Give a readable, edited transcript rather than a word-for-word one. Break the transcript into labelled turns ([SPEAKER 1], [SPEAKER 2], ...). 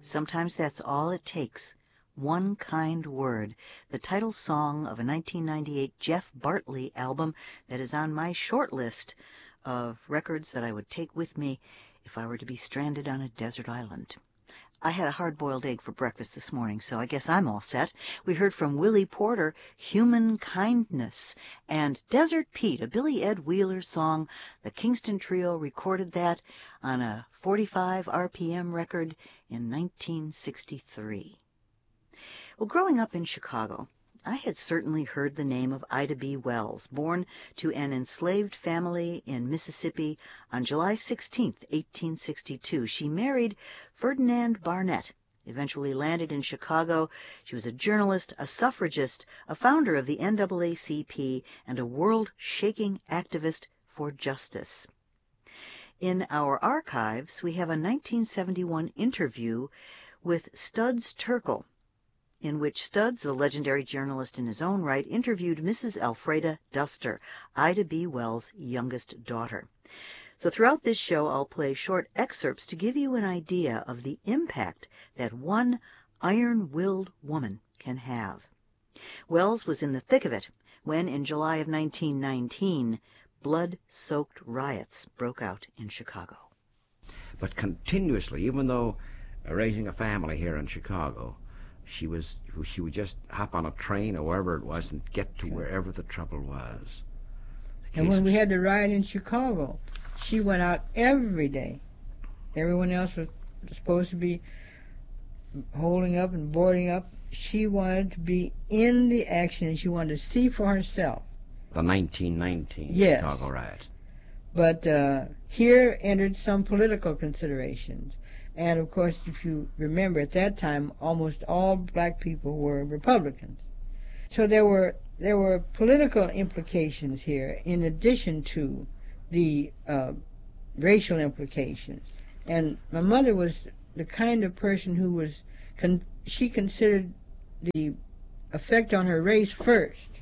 [SPEAKER 1] Sometimes that's all it takes. One kind word, the title song of a 1998 Jeff Bartley album that is on my short list of records that I would take with me if I were to be stranded on a desert island. I had a hard-boiled egg for breakfast this morning, so I guess I'm all set. We heard from Willie Porter, Human Kindness, and Desert Pete, a Billy Ed Wheeler song. The Kingston Trio recorded that on a 45 RPM record in 1963. Well, growing up in Chicago, I had certainly heard the name of Ida B. Wells, born to an enslaved family in Mississippi on July 16, 1862. She married Ferdinand Barnett, eventually landed in Chicago. She was a journalist, a suffragist, a founder of the NAACP, and a world-shaking activist for justice. In our archives, we have a 1971 interview with Studs Terkel, in which Studs, a legendary journalist in his own right, interviewed Mrs. Elfreda Duster, Ida B. Wells' youngest daughter. So throughout this show, I'll play short excerpts to give you an idea of the impact that one iron-willed woman can have. Wells was in the thick of it when, in July of 1919, blood-soaked riots broke out in Chicago.
[SPEAKER 2] But continuously, even though raising a family here in Chicago, she would just hop on a train or wherever it was and get to wherever the trouble was.
[SPEAKER 3] And when we had the riot in Chicago, she went out every day. Everyone else was supposed to be holding up and boarding up. She wanted to be in the action, and she wanted to see for herself.
[SPEAKER 2] The 1919
[SPEAKER 3] yes.
[SPEAKER 2] Chicago riot.
[SPEAKER 3] But here entered some political considerations. And, of course, if you remember, at that time, almost all black people were Republicans. So there were political implications here in addition to the racial implications. And my mother was the kind of person who was, she considered the effect on her race first.